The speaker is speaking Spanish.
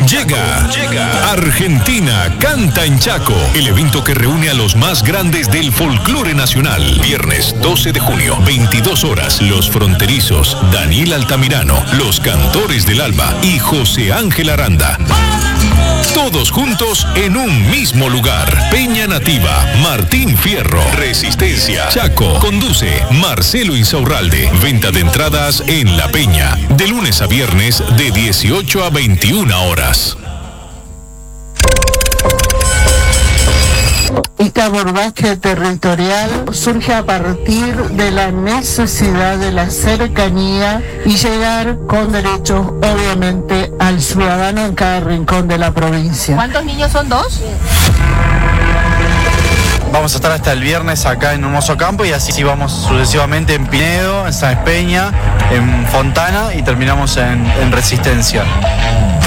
Llega Argentina Canta en Chaco, el evento que reúne a los más grandes del folclore nacional. Viernes 12 de junio, 22 horas, Los Fronterizos, Daniel Altamirano, Los Cantores del Alba y José Ángel Aranda. Todos juntos en un mismo lugar. Peña Nativa, Martín Fierro, Resistencia, Chaco. Conduce Marcelo Insaurralde. Venta de entradas en La Peña, de lunes a viernes de 18 a 21 horas. Este abordaje territorial surge a partir de la necesidad de la cercanía y llegar con derechos, obviamente, al ciudadano en cada rincón de la provincia. ¿Cuántos niños son? ¿2? Vamos a estar hasta el viernes acá en Hermoso Campo y así vamos sucesivamente en Pinedo, en Sáenz Peña, en Fontana y terminamos en Resistencia.